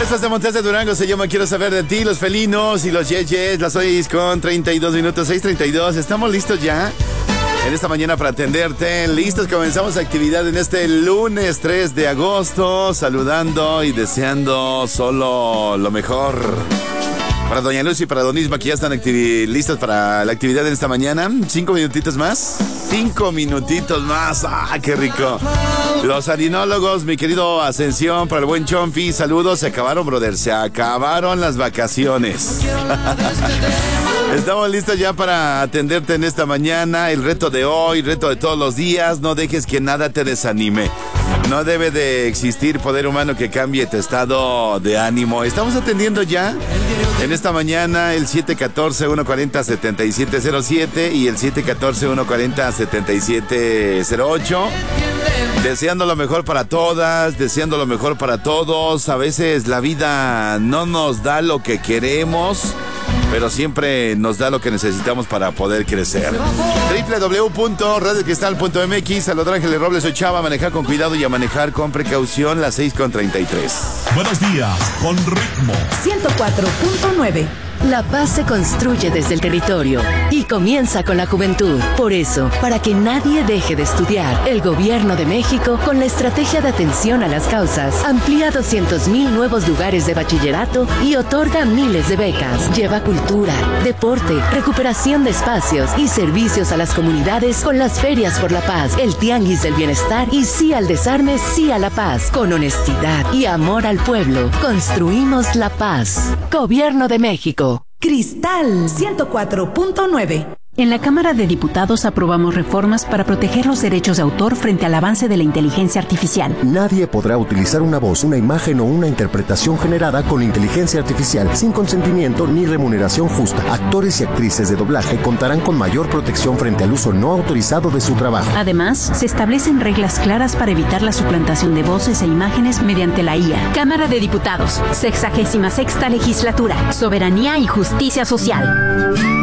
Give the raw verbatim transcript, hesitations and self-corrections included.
Fiestas de Montes de Durango se llama Quiero Saber de Ti, los felinos y los yeyes. Las seis con treinta y dos minutos, seis treinta y dos. ¿Estamos listos ya? En esta mañana para atenderte. Listos, comenzamos actividad en este lunes tres de agosto. Saludando y deseando solo lo mejor. Para Doña Luz y para Don Isma, que ya están activi- listas para la actividad en esta mañana. Cinco minutitos más. Cinco minutitos más. ¡Ah, qué rico! Los harinólogos, mi querido Ascensión, para el buen Chompi, saludos. Se acabaron, brother. Se acabaron las vacaciones. Estamos listos ya para atenderte en esta mañana. El reto de hoy, reto de todos los días. No dejes que nada te desanime. No debe de existir poder humano que cambie tu estado de ánimo. Estamos atendiendo ya en esta mañana el siete uno cuatro, uno cuatro cero, siete siete cero siete y el siete uno cuatro, uno cuatro cero, siete siete cero ocho. Deseando lo mejor para todas, deseando lo mejor para todos. A veces la vida no nos da lo que queremos, pero siempre nos da lo que necesitamos para poder crecer. doble u doble u doble u punto radio cristal punto m x. Saludar Ángeles Robles, soy Chava. Manejar con cuidado y a manejar con precaución. Las seis con treinta y tres. Buenos días, con ritmo. ciento cuatro punto nueve. La paz se construye desde el territorio y comienza con la juventud. Por eso, para que nadie deje de estudiar, el Gobierno de México, con la estrategia de atención a las causas, amplía doscientos mil nuevos lugares de bachillerato y otorga miles de becas. Lleva cultura, deporte, recuperación de espacios y servicios a las comunidades con las ferias por la paz, el tianguis del bienestar y sí al desarme, sí a la paz. Con honestidad y amor al pueblo, construimos la paz. Gobierno de México. Cristal ciento cuatro punto nueve. En la Cámara de Diputados aprobamos reformas para proteger los derechos de autor frente al avance de la inteligencia artificial. Nadie podrá utilizar una voz, una imagen o una interpretación generada con inteligencia artificial sin consentimiento ni remuneración justa. Actores y actrices de doblaje contarán con mayor protección frente al uso no autorizado de su trabajo. Además, se establecen reglas claras para evitar la suplantación de voces e imágenes mediante la I A. Cámara de Diputados, sexagésima sexta legislatura, Soberanía y Justicia Social.